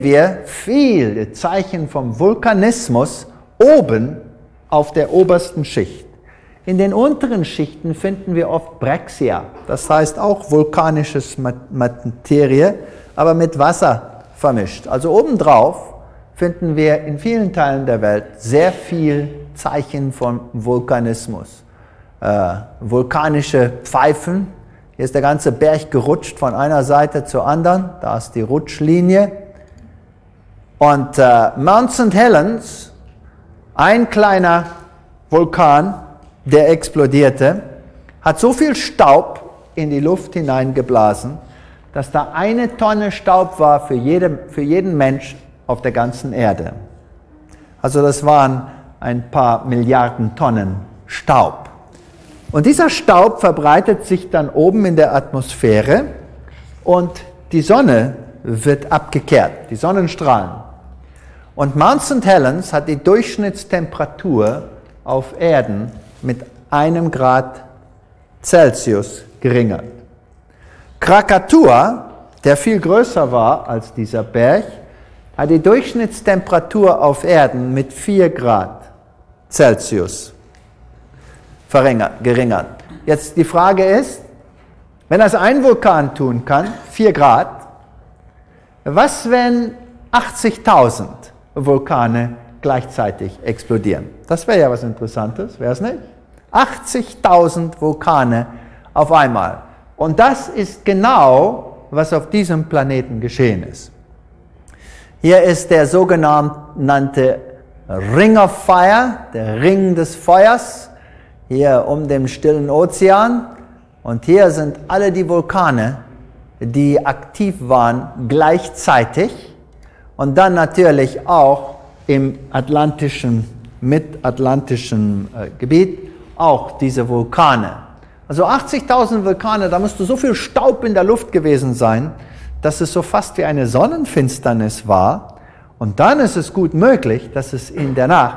wir viele Zeichen vom Vulkanismus oben auf der obersten Schicht. In den unteren Schichten finden wir oft Brexia, das heißt auch vulkanisches Materie, aber mit Wasser vermischt. Also obendrauf finden wir in vielen Teilen der Welt sehr viel Zeichen von Vulkanismus. Vulkanische Pfeifen, hier ist der ganze Berg gerutscht von einer Seite zur anderen, da ist die Rutschlinie. Und Mount St. Helens, ein kleiner Vulkan, der explodierte, hat so viel Staub in die Luft hineingeblasen, dass da 1 Tonne Staub war für jeden Mensch auf der ganzen Erde. Also das waren ein paar Milliarden Tonnen Staub. Und dieser Staub verbreitet sich dann oben in der Atmosphäre und die Sonne wird abgekehrt, die Sonnenstrahlen. Und Mount St. Helens hat die Durchschnittstemperatur auf Erden mit 1 Grad Celsius geringer. Krakatoa, der viel größer war als dieser Berg, hat die Durchschnittstemperatur auf Erden mit 4 Grad Celsius geringert. Jetzt die Frage ist, wenn das ein Vulkan tun kann, 4 Grad, was wenn 80.000 Vulkane gleichzeitig explodieren? Das wäre ja was Interessantes, wäre es nicht? 80.000 Vulkane auf einmal. Und das ist genau, was auf diesem Planeten geschehen ist. Hier ist der sogenannte Ring of Fire, der Ring des Feuers, hier um den Stillen Ozean. Und hier sind alle die Vulkane, die aktiv waren, gleichzeitig. Und dann natürlich auch im mitatlantischen Gebiet auch diese Vulkane. Also 80.000 Vulkane, da müsste so viel Staub in der Luft gewesen sein, dass es so fast wie eine Sonnenfinsternis war. Und dann ist es gut möglich, dass es in der Nacht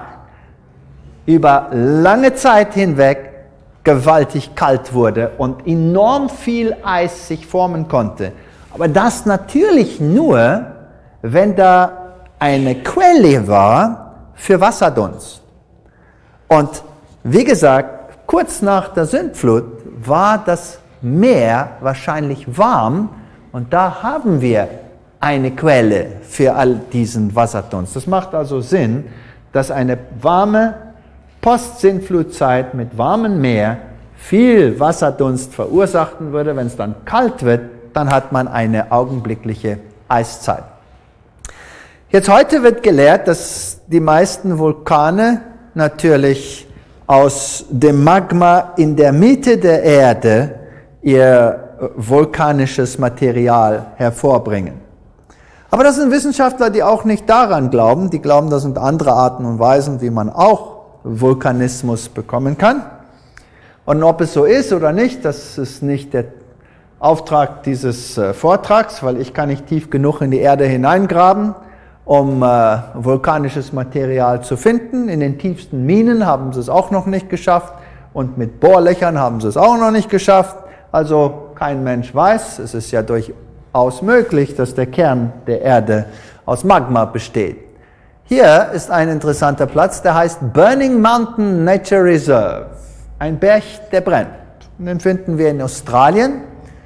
über lange Zeit hinweg gewaltig kalt wurde und enorm viel Eis sich formen konnte. Aber das natürlich nur, wenn da eine Quelle war für Wasserdunst. Und wie gesagt, kurz nach der Sündflut war das Meer wahrscheinlich warm und da haben wir eine Quelle für all diesen Wasserdunst. Das macht also Sinn, dass eine warme Post-Sintflutzeit mit warmem Meer viel Wasserdunst verursachen würde. Wenn es dann kalt wird, dann hat man eine augenblickliche Eiszeit. Jetzt heute wird gelehrt, dass die meisten Vulkane natürlich aus dem Magma in der Mitte der Erde ihr vulkanisches Material hervorbringen. Aber das sind Wissenschaftler, die auch nicht daran glauben. Die glauben, das sind andere Arten und Weisen, wie man auch Vulkanismus bekommen kann. Und ob es so ist oder nicht, das ist nicht der Auftrag dieses Vortrags, weil ich kann nicht tief genug in die Erde hineingraben, um vulkanisches Material zu finden. In den tiefsten Minen haben sie es auch noch nicht geschafft und mit Bohrlöchern haben sie es auch noch nicht geschafft. Also kein Mensch weiß, es ist ja durchaus möglich, dass der Kern der Erde aus Magma besteht. Hier ist ein interessanter Platz, der heißt Burning Mountain Nature Reserve. Ein Berg, der brennt. Und den finden wir in Australien.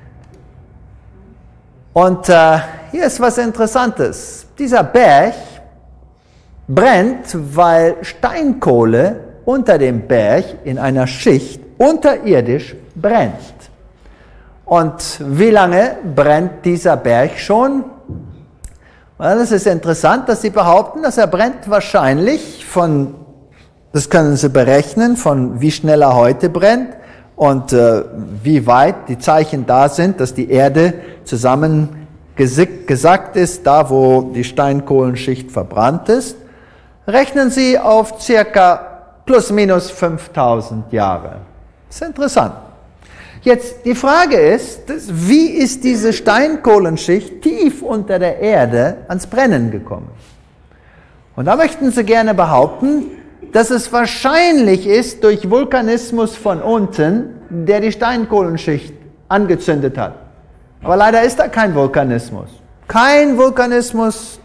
Und hier ist was Interessantes. Dieser Berg brennt, weil Steinkohle unter dem Berg in einer Schicht unterirdisch brennt. Und wie lange brennt dieser Berg schon? Das ist interessant, dass Sie behaupten, dass er brennt wahrscheinlich das können Sie berechnen, von wie schnell er heute brennt und wie weit die Zeichen da sind, dass die Erde zusammengesackt ist, da wo die Steinkohlenschicht verbrannt ist. Rechnen Sie auf circa plus minus 5000 Jahre. Das ist interessant. Jetzt die Frage ist, wie ist diese Steinkohlenschicht tief unter der Erde ans Brennen gekommen? Und da möchten Sie gerne behaupten, dass es wahrscheinlich ist durch Vulkanismus von unten, der die Steinkohlenschicht angezündet hat. Aber leider ist da kein Vulkanismus. Kein Vulkanismus